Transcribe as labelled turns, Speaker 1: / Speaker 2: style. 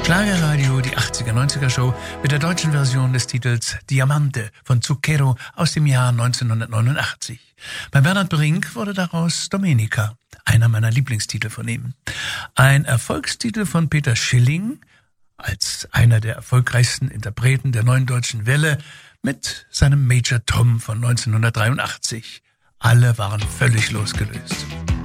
Speaker 1: Schlagerradio, die 80er-90er-Show mit der deutschen Version des Titels Diamante von Zucchero aus dem Jahr 1989. Bei Bernhard Brink wurde daraus Domenica, einer meiner Lieblingstitel von ihm. Ein Erfolgstitel von Peter Schilling, als einer der erfolgreichsten Interpreten der neuen deutschen Welle, mit seinem Major Tom von 1983. Alle waren völlig losgelöst.